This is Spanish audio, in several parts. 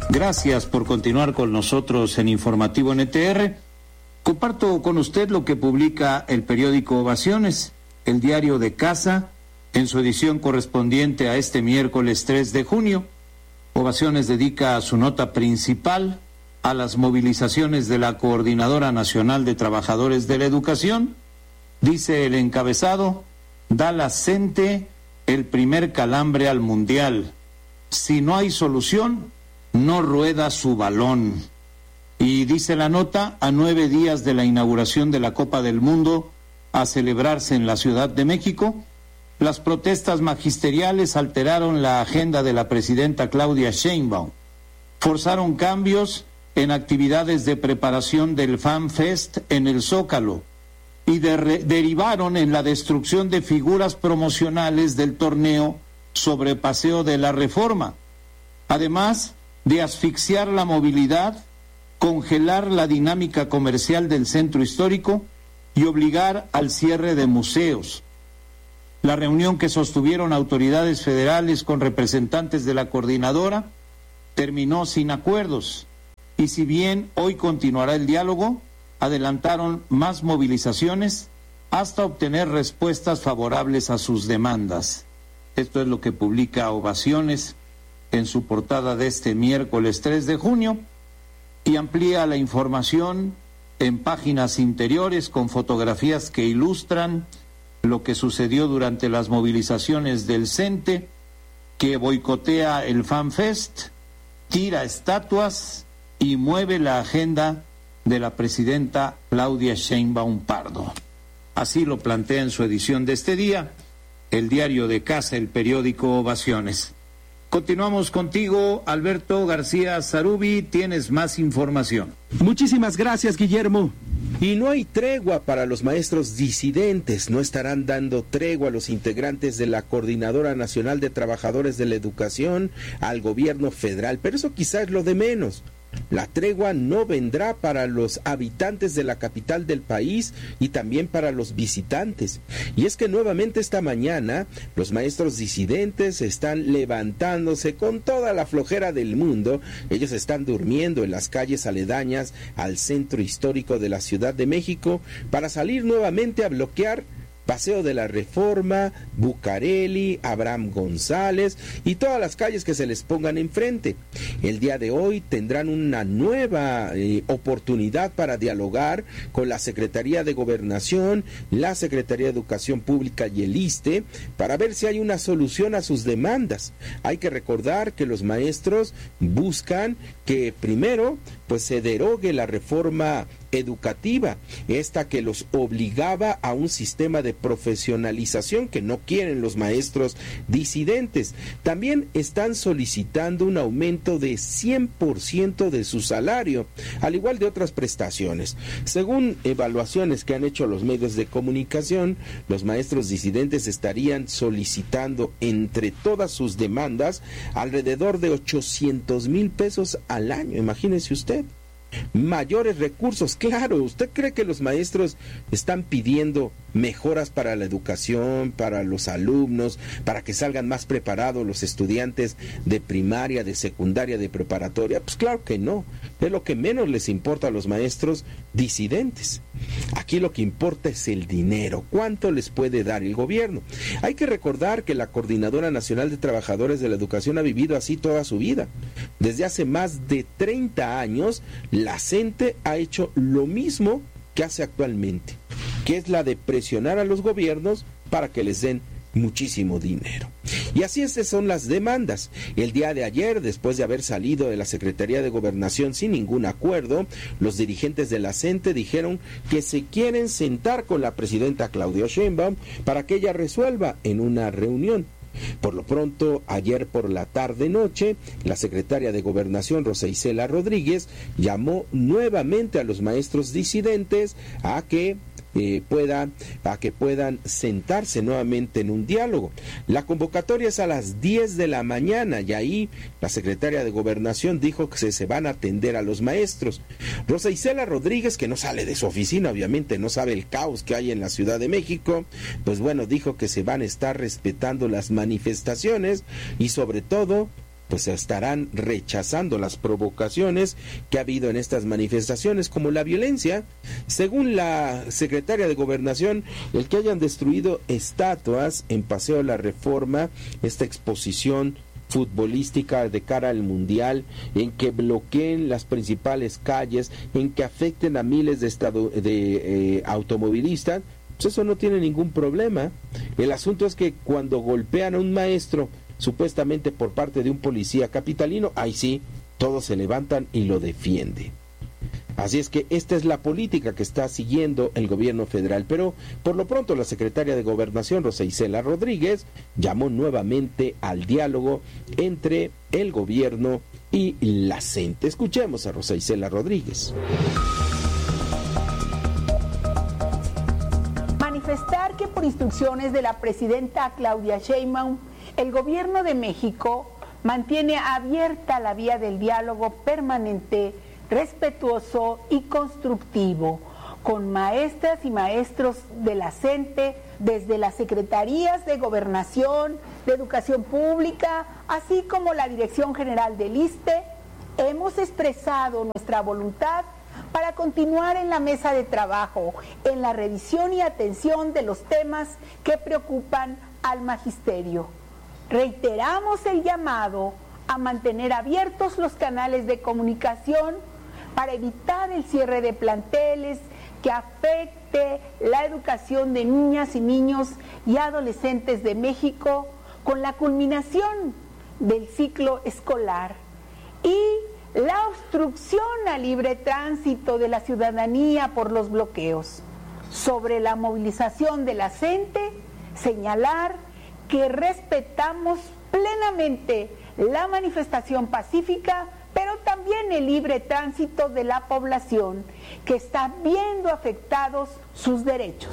Gracias por continuar con nosotros en Informativo NTR. Comparto con usted lo que publica el periódico Ovaciones, el diario de casa, en su edición correspondiente a este miércoles 3 de junio. Ovaciones dedica su nota principal a las movilizaciones de la Coordinadora Nacional de Trabajadores de la Educación. Dice el encabezado: da la CENTE el primer calambre al Mundial. Si no hay solución, no rueda su balón. Y dice la nota, a 9 días de la inauguración de la Copa del Mundo a celebrarse en la Ciudad de México, las protestas magisteriales alteraron la agenda de la presidenta Claudia Sheinbaum, forzaron cambios en actividades de preparación del Fan Fest en el Zócalo y derivaron en la destrucción de figuras promocionales del torneo sobre Paseo de la Reforma, además de asfixiar la movilidad, congelar la dinámica comercial del centro histórico y obligar al cierre de museos. La reunión que sostuvieron autoridades federales con representantes de la coordinadora terminó sin acuerdos, y si bien hoy continuará el diálogo, adelantaron más movilizaciones hasta obtener respuestas favorables a sus demandas. Esto es lo que publica Ovaciones en su portada de este miércoles 3 de junio, y amplía la información en páginas interiores con fotografías que ilustran lo que sucedió durante las movilizaciones del CENTE, que boicotea el Fan Fest, tira estatuas y mueve la agenda de la presidenta Claudia Sheinbaum Pardo. Así lo plantea en su edición de este día el diario de casa, el periódico Ovaciones. Continuamos contigo, Alberto García Zarubi, tienes más información. Muchísimas gracias, Guillermo. Y no hay tregua para los maestros disidentes, no estarán dando tregua a los integrantes de la Coordinadora Nacional de Trabajadores de la Educación al gobierno federal, pero eso quizás es lo de menos. La tregua no vendrá para los habitantes de la capital del país y también para los visitantes. Y es que nuevamente esta mañana los maestros disidentes están levantándose con toda la flojera del mundo. Ellos están durmiendo en las calles aledañas al centro histórico de la Ciudad de México para salir nuevamente a bloquear Paseo de la Reforma, Bucareli, Abraham González y todas las calles que se les pongan enfrente. El día de hoy tendrán una nueva oportunidad para dialogar con la Secretaría de Gobernación, la Secretaría de Educación Pública y el ISSSTE para ver si hay una solución a sus demandas. Hay que recordar que los maestros buscan que primero pues se derogue la reforma educativa, esta que los obligaba a un sistema de profesionalización que no quieren los maestros disidentes. También están solicitando un aumento de 100% de su salario, al igual de otras prestaciones. Según evaluaciones que han hecho los medios de comunicación, los maestros disidentes estarían solicitando entre todas sus demandas alrededor de 800,000 pesos al año, imagínese usted. Mayores recursos, claro. ¿Usted cree que los maestros están pidiendo mejoras para la educación, para los alumnos, para que salgan más preparados los estudiantes de primaria, de secundaria, de preparatoria? Pues claro que no. Es lo que menos les importa a los maestros disidentes. Aquí lo que importa es el dinero. ¿Cuánto les puede dar el gobierno? Hay que recordar que la Coordinadora Nacional de Trabajadores de la Educación ha vivido así toda su vida. Desde hace más de 30 años, la CENTE ha hecho lo mismo que hace actualmente, que es la de presionar a los gobiernos para que les den muchísimo dinero. Y así estas son las demandas. El día de ayer, después de haber salido de la Secretaría de Gobernación sin ningún acuerdo, los dirigentes de la CENTE dijeron que se quieren sentar con la presidenta Claudia Sheinbaum para que ella resuelva en una reunión. Por lo pronto, ayer por la tarde-noche, la secretaria de Gobernación, Rosa Isela Rodríguez, llamó nuevamente a los maestros disidentes a que puedan sentarse nuevamente en un diálogo. La convocatoria es a las 10 de la mañana y ahí la secretaria de Gobernación dijo que se van a atender a los maestros. Rosa Isela Rodríguez, que no sale de su oficina, obviamente no sabe el caos que hay en la Ciudad de México, pues bueno, dijo que se van a estar respetando las manifestaciones y sobre todo pues estarán rechazando las provocaciones que ha habido en estas manifestaciones, como la violencia. Según la secretaria de Gobernación, el que hayan destruido estatuas en Paseo de la Reforma, esta exposición futbolística de cara al Mundial, en que bloqueen las principales calles, en que afecten a miles de automovilistas, pues eso no tiene ningún problema. El asunto es que cuando golpean a un maestro, supuestamente por parte de un policía capitalino, ahí sí, todos se levantan y lo defienden. Así es que esta es la política que está siguiendo el gobierno federal, pero por lo pronto la secretaria de Gobernación, Rosa Isela Rodríguez, llamó nuevamente al diálogo entre el gobierno y la CENTE. Escuchemos a Rosa Isela Rodríguez. Manifestar que por instrucciones de la presidenta Claudia Sheinbaum, el gobierno de México mantiene abierta la vía del diálogo permanente, respetuoso y constructivo con maestras y maestros de la CENTE, desde las secretarías de Gobernación, de Educación Pública, así como la Dirección General del ISSSTE. Hemos expresado nuestra voluntad para continuar en la mesa de trabajo, en la revisión y atención de los temas que preocupan al magisterio. Reiteramos el llamado a mantener abiertos los canales de comunicación para evitar el cierre de planteles que afecte la educación de niñas y niños y adolescentes de México con la culminación del ciclo escolar y la obstrucción al libre tránsito de la ciudadanía por los bloqueos. Sobre la movilización de la CENTE, señalar que respetamos plenamente la manifestación pacífica, pero también el libre tránsito de la población que está viendo afectados sus derechos.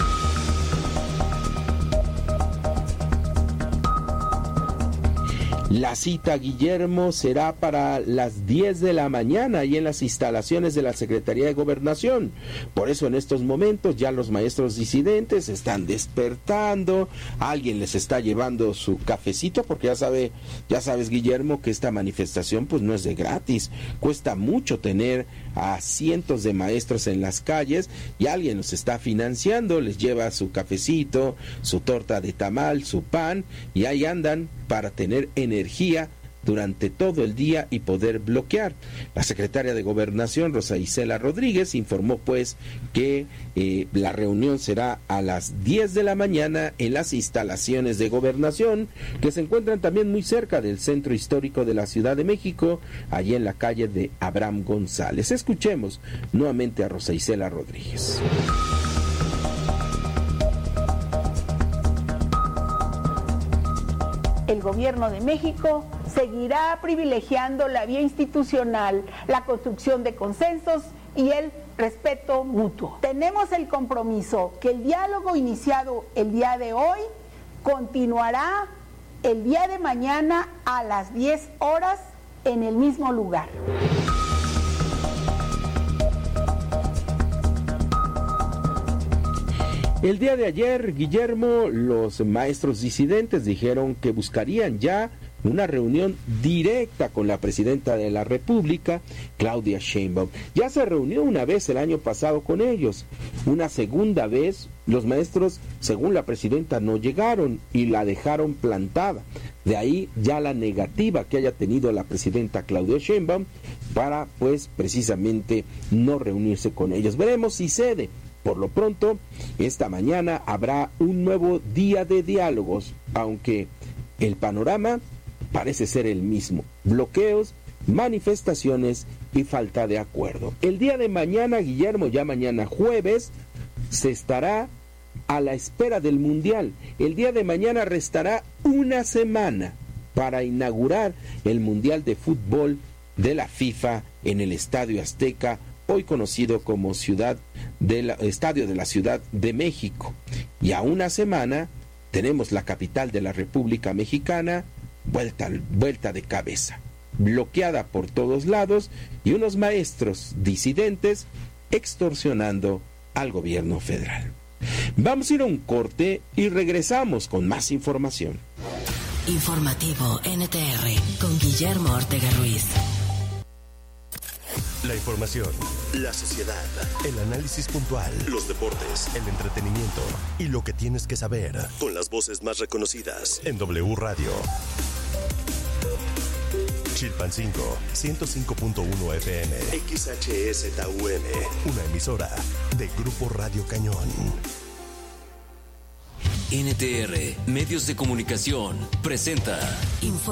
La cita, Guillermo, será para las 10 de la mañana y en las instalaciones de la Secretaría de Gobernación. Por eso en estos momentos ya los maestros disidentes están despertando, alguien les está llevando su cafecito, porque ya sabes, Guillermo, que esta manifestación pues no es de gratis, cuesta mucho tener a cientos de maestros en las calles y alguien los está financiando, les lleva su cafecito, su torta de tamal, su pan y ahí andan para tener energía durante todo el día y poder bloquear. La secretaria de Gobernación, Rosa Isela Rodríguez, informó pues que la reunión será a las 10 de la mañana en las instalaciones de Gobernación, que se encuentran también muy cerca del centro histórico de la Ciudad de México, allí en la calle de Abraham González. Escuchemos nuevamente a Rosa Isela Rodríguez. El gobierno de México seguirá privilegiando la vía institucional, la construcción de consensos y el respeto mutuo. Tenemos el compromiso que el diálogo iniciado el día de hoy continuará el día de mañana a las 10 horas en el mismo lugar. El día de ayer, Guillermo, los maestros disidentes dijeron que buscarían ya una reunión directa con la presidenta de la República, Claudia Sheinbaum. Ya se reunió una vez el año pasado con ellos. Una segunda vez, los maestros, según la presidenta, no llegaron y la dejaron plantada. De ahí ya la negativa que haya tenido la presidenta Claudia Sheinbaum para, pues, precisamente no reunirse con ellos. Veremos si cede. Por lo pronto, esta mañana habrá un nuevo día de diálogos, aunque el panorama parece ser el mismo: bloqueos, manifestaciones y falta de acuerdo. El día de mañana, Guillermo, ya mañana jueves, se estará a la espera del Mundial. El día de mañana restará una semana para inaugurar el Mundial de Fútbol de la FIFA en el Estadio Azteca, hoy conocido como Estadio de la Ciudad de México. Y a una semana tenemos la capital de la República Mexicana vuelta de cabeza, bloqueada por todos lados y unos maestros disidentes extorsionando al gobierno federal. Vamos a ir a un corte y regresamos con más información. Informativo NTR con Guillermo Ortega Ruiz. La información, la sociedad, el análisis puntual, los deportes, el entretenimiento y lo que tienes que saber con las voces más reconocidas en W Radio. Chilpancingo, 105.1 FM, XHSTUM, una emisora de Grupo Radio Cañón. NTR, Medios de Comunicación, presenta